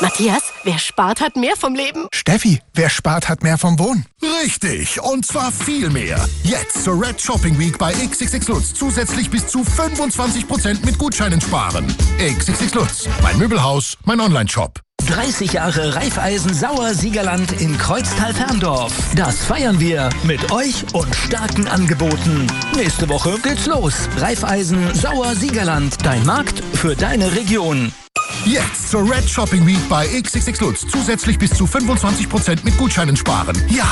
Matthias, wer spart, hat mehr vom Leben. Steffi, wer spart, hat mehr vom Wohnen. Richtig, und zwar viel mehr. Jetzt zur Red Shopping Week bei XXX Lutz zusätzlich bis zu 25% mit Gutscheinen sparen. XXX Lutz, mein Möbelhaus, mein Onlineshop. 30 Jahre Raiffeisen Sauer Siegerland in Kreuztal-Ferndorf. Das feiern wir mit euch und starken Angeboten. Nächste Woche geht's los. Raiffeisen Sauer Siegerland, dein Markt für deine Region. Jetzt zur Red Shopping Week bei XXX Lutz zusätzlich bis zu 25% mit Gutscheinen sparen. Ja,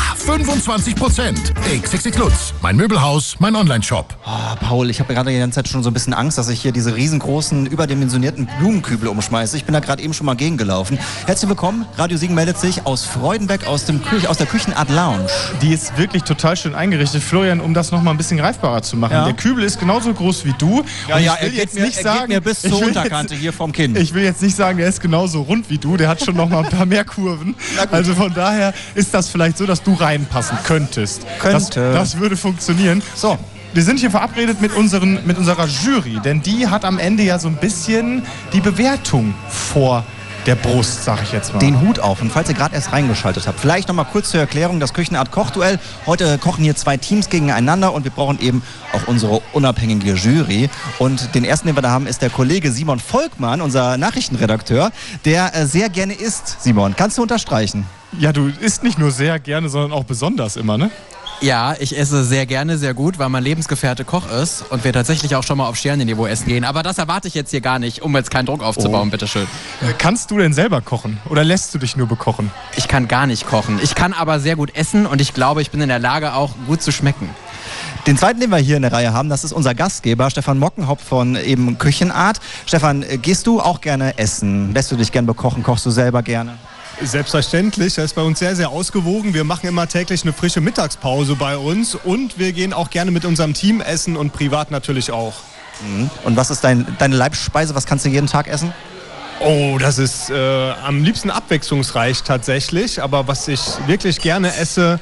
25%. XXX Lutz, mein Möbelhaus, mein Onlineshop. Oh, Paul, ich habe gerade die ganze Zeit schon so ein bisschen Angst, dass ich hier diese riesengroßen, überdimensionierten Blumenkübel umschmeiße. Ich bin da gerade eben schon mal gegengelaufen. Herzlich willkommen, Radio Siegen meldet sich aus Freudenberg, aus der Küchenart Lounge. Die ist wirklich total schön eingerichtet, Florian, um das nochmal ein bisschen greifbarer zu machen. Ja. Der Kübel ist genauso groß wie du. Er geht mir bis zur Unterkante hier vom Kinn. Ich will jetzt nicht sagen, der ist genauso rund wie du, der hat schon noch mal ein paar mehr Kurven. Also von daher ist das vielleicht so, dass du reinpassen könntest. Das würde funktionieren. So. Wir sind hier verabredet mit unserer Jury, denn die hat am Ende ja so ein bisschen die Bewertung vor der Brust, sag ich jetzt mal. Den Hut auf. Und falls ihr gerade erst reingeschaltet habt, vielleicht noch mal kurz zur Erklärung, das Küchenart Kochduell. Heute kochen hier 2 Teams gegeneinander und wir brauchen eben auch unsere unabhängige Jury. Und den ersten, den wir da haben, ist der Kollege Simon Volkmann, unser Nachrichtenredakteur, der sehr gerne isst. Simon, kannst du unterstreichen? Ja, du isst nicht nur sehr gerne, sondern auch besonders immer, ne? Ja, ich esse sehr gerne, sehr gut, weil mein Lebensgefährte Koch ist und wir tatsächlich auch schon mal auf Sternenniveau essen gehen. Aber das erwarte ich jetzt hier gar nicht, um jetzt keinen Druck aufzubauen, bitteschön. Kannst du denn selber kochen oder lässt du dich nur bekochen? Ich kann gar nicht kochen. Ich kann aber sehr gut essen und ich glaube, ich bin in der Lage, auch gut zu schmecken. Den zweiten, den wir hier in der Reihe haben, das ist unser Gastgeber, Stefan Mockenhaupt von eben Küchenart. Stefan, gehst du auch gerne essen? Lässt du dich gern bekochen? Kochst du selber gerne? Selbstverständlich, das ist bei uns sehr, sehr ausgewogen. Wir machen immer täglich eine frische Mittagspause bei uns und wir gehen auch gerne mit unserem Team essen und privat natürlich auch. Und was ist deine Leibspeise? Was kannst du jeden Tag essen? Oh, das ist am liebsten abwechslungsreich tatsächlich, aber was ich wirklich gerne esse,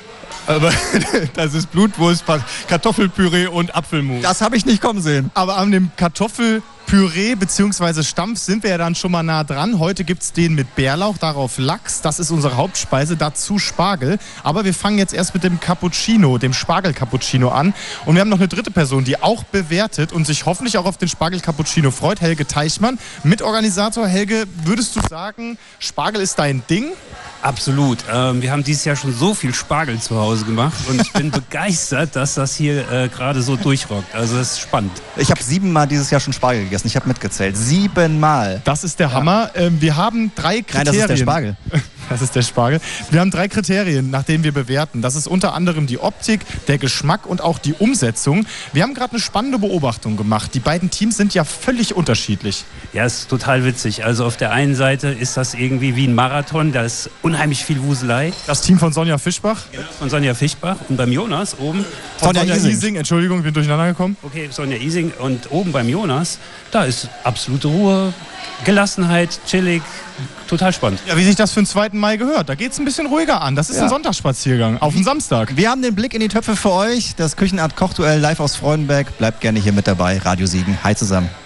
das ist Blutwurst, Kartoffelpüree und Apfelmus. Das habe ich nicht kommen sehen. Aber an dem Kartoffelpüree bzw. Stampf sind wir ja dann schon mal nah dran. Heute gibt es den mit Bärlauch, darauf Lachs. Das ist unsere Hauptspeise, dazu Spargel. Aber wir fangen jetzt erst mit dem Cappuccino, dem Spargel-Cappuccino an. Und wir haben noch eine dritte Person, die auch bewertet und sich hoffentlich auch auf den Spargel-Cappuccino freut. Helge Teichmann, Mitorganisator. Helge, würdest du sagen, Spargel ist dein Ding? Absolut. Wir haben dieses Jahr schon so viel Spargel zu Hause gemacht und ich bin begeistert, dass das hier gerade so durchrockt. Also das ist spannend. Ich habe 7 Mal dieses Jahr schon Spargel gegessen. Ich habe mitgezählt. 7 Mal. Das ist der Hammer. Wir haben 3 Kriterien. Nein, das ist der Spargel. Das ist der Spargel. Wir haben 3 Kriterien, nach denen wir bewerten. Das ist unter anderem die Optik, der Geschmack und auch die Umsetzung. Wir haben gerade eine spannende Beobachtung gemacht. Die beiden Teams sind ja völlig unterschiedlich. Ja, ist total witzig. Also auf der einen Seite ist das irgendwie wie ein Marathon. Da ist unheimlich viel Wuselei. Das Team von Sonja Fischbach. Genau, von Sonja Fischbach. Und beim Jonas oben. Sonja Ising. Entschuldigung, ich bin durcheinander gekommen. Okay, Sonja Ising. Und oben beim Jonas, da ist absolute Ruhe, Gelassenheit, chillig. Total spannend. Ja, wie sich das für den 2. Mai gehört. Da geht es ein bisschen ruhiger an. Das ist ein Sonntagsspaziergang auf den Samstag. Wir haben den Blick in die Töpfe für euch. Das Küchenart Kochduell live aus Freudenberg. Bleibt gerne hier mit dabei. Radio Siegen. Hi zusammen.